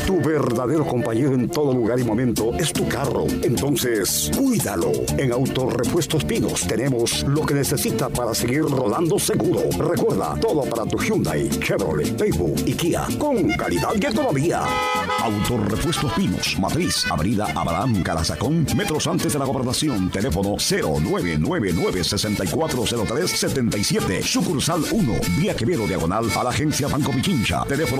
Tu verdadero compañero en todo lugar y momento es tu carro. Entonces, cuídalo. En Autorepuestos Pinos tenemos lo que necesita para seguir rodando seguro. Recuerda, todo para tu Hyundai, Chevrolet, Daewoo y Kia, con calidad y economía. Autorepuestos Pinos, Matriz, Avenida Abraham Carazacón, metros antes de la Gobernación. Teléfono 0999-640377. Sucursal 1, Vía Quevedo, diagonal a la agencia Banco Pichincha. Teléfono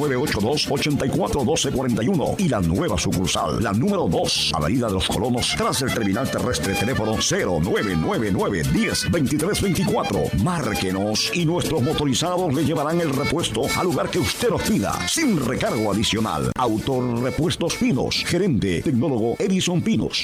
0982-841241. Y la nueva sucursal, la número 2, Avenida de los Colonos, tras el terminal terrestre. Teléfono 0999-102324. Márquenos y nuestros motorizados le llevarán el repuesto al lugar que usted nos pida, sin recargo adicional. Autorepuestos Pinos, gerente tecnólogo Edison Pinos.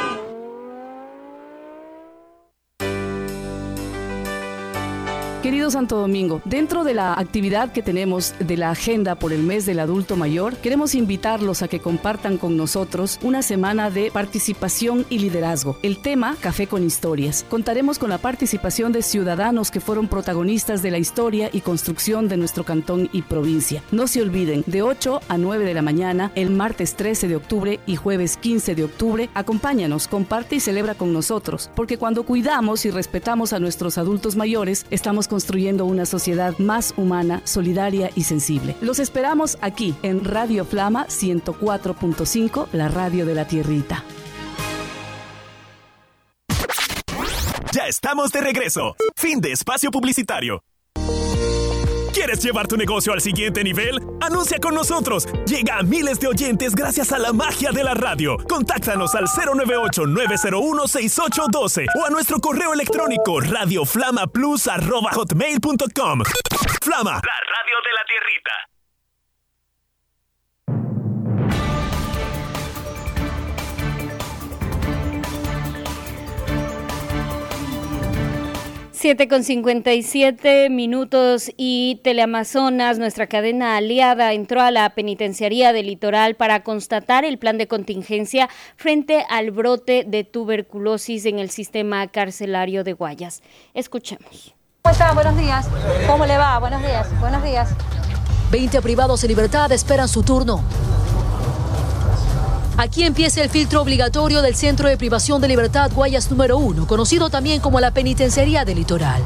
Querido Santo Domingo, dentro de la actividad que tenemos de la agenda por el mes del adulto mayor, queremos invitarlos a que compartan con nosotros una semana de participación y liderazgo. El tema, Café con Historias. Contaremos con la participación de ciudadanos que fueron protagonistas de la historia y construcción de nuestro cantón y provincia. No se olviden, de 8 a 9 de la mañana, el martes 13 de octubre y jueves 15 de octubre, acompáñanos, comparte y celebra con nosotros, porque cuando cuidamos y respetamos a nuestros adultos mayores, estamos construyendo una sociedad más humana, solidaria y sensible. Los esperamos aquí en Radio Flama 104.5, la radio de la tierrita. Ya estamos de regreso. Fin de espacio publicitario. ¿Quieres llevar tu negocio al siguiente nivel? ¡Anuncia con nosotros! Llega a miles de oyentes gracias a la magia de la radio. Contáctanos al 098-901-6812 o a nuestro correo electrónico radioflamaplus@hotmail.com. Flama, la radio de la tierrita. 7:57 y Teleamazonas, nuestra cadena aliada, entró a la penitenciaría del Litoral para constatar el plan de contingencia frente al brote de tuberculosis en el sistema carcelario de Guayas. Escuchemos. ¿Cómo está? Buenos días. ¿Cómo le va? Buenos días. Buenos días. 20 privados en libertad esperan su turno. Aquí empieza el filtro obligatorio del Centro de Privación de Libertad Guayas número 1, conocido también como la Penitenciaría del Litoral.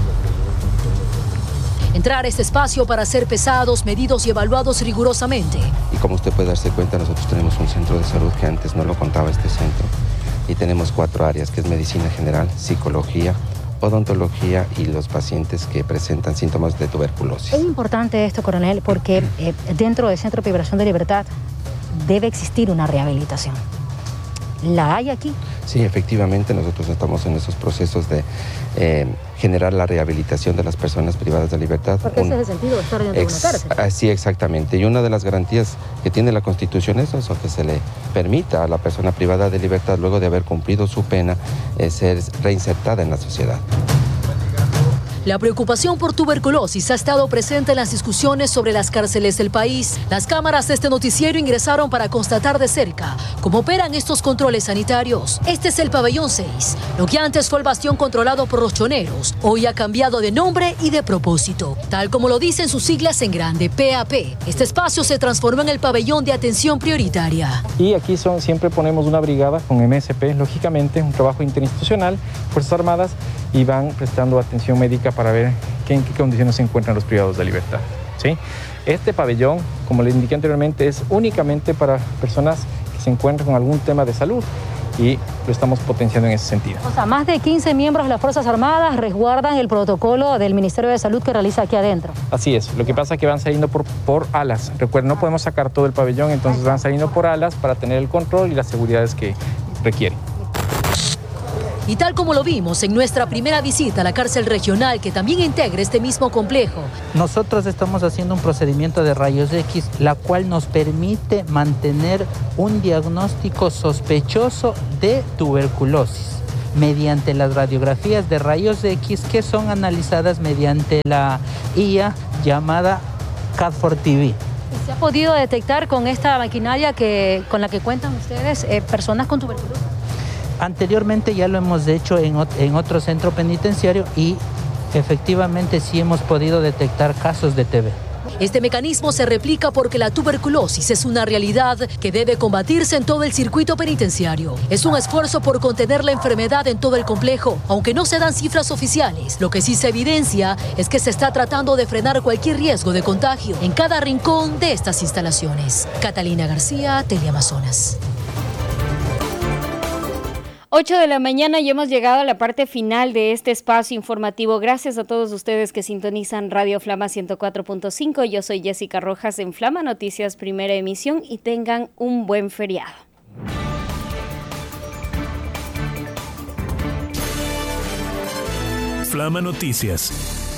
Entrar a este espacio para ser pesados, medidos y evaluados rigurosamente. Y como usted puede darse cuenta, nosotros tenemos un centro de salud que antes no lo contaba este centro. Y tenemos 4 áreas, que es medicina general, psicología, odontología y los pacientes que presentan síntomas de tuberculosis. Es importante esto, coronel, porque dentro del Centro de Privación de Libertad debe existir una rehabilitación. ¿La hay aquí? Sí, efectivamente, nosotros estamos en esos procesos de generar la rehabilitación de las personas privadas de libertad. Porque ese es el sentido de estar dentro de una cárcel. Sí, exactamente. Y una de las garantías que tiene la Constitución es eso, que se le permita a la persona privada de libertad, luego de haber cumplido su pena, ser reinsertada en la sociedad. La preocupación por tuberculosis ha estado presente en las discusiones sobre las cárceles del país. Las cámaras de este noticiero ingresaron para constatar de cerca cómo operan estos controles sanitarios. Este es el pabellón 6. Lo que antes fue el bastión controlado por los choneros, hoy ha cambiado de nombre y de propósito. Tal como lo dicen sus siglas en grande, PAP. Este espacio se transformó en el pabellón de atención prioritaria. Y aquí siempre ponemos una brigada con MSP, lógicamente, un trabajo interinstitucional, Fuerzas Armadas, y van prestando atención médica para ver en qué condiciones se encuentran los privados de libertad, ¿sí? Este pabellón, como les indiqué anteriormente, es únicamente para personas que se encuentran con algún tema de salud y lo estamos potenciando en ese sentido. O sea, más de 15 miembros de las Fuerzas Armadas resguardan el protocolo del Ministerio de Salud que realiza aquí adentro. Así es, lo que pasa es que van saliendo por alas. Recuerden, no podemos sacar todo el pabellón, entonces van saliendo por alas para tener el control y las seguridades que requieren. Y tal como lo vimos en nuestra primera visita a la cárcel regional, que también integra este mismo complejo. Nosotros estamos haciendo un procedimiento de rayos X, la cual nos permite mantener un diagnóstico sospechoso de tuberculosis mediante las radiografías de rayos X que son analizadas mediante la IA llamada CAD4TV. ¿Se ha podido detectar con esta maquinaria con la que cuentan ustedes personas con tuberculosis? Anteriormente ya lo hemos hecho en otro centro penitenciario y efectivamente sí hemos podido detectar casos de TB. Este mecanismo se replica porque la tuberculosis es una realidad que debe combatirse en todo el circuito penitenciario. Es un esfuerzo por contener la enfermedad en todo el complejo, aunque no se dan cifras oficiales. Lo que sí se evidencia es que se está tratando de frenar cualquier riesgo de contagio en cada rincón de estas instalaciones. Catalina García, Teleamazonas. 8 de la mañana y hemos llegado a la parte final de este espacio informativo. Gracias a todos ustedes que sintonizan Radio Flama 104.5. Yo soy Jessica Rojas en Flama Noticias, primera emisión, y tengan un buen feriado. Flama Noticias.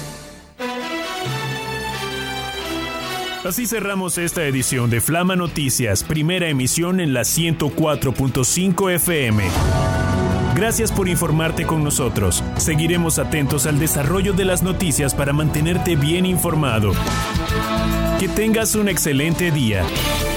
Así cerramos esta edición de Flama Noticias, primera emisión en la 104.5 FM. Gracias por informarte con nosotros. Seguiremos atentos al desarrollo de las noticias para mantenerte bien informado. Que tengas un excelente día.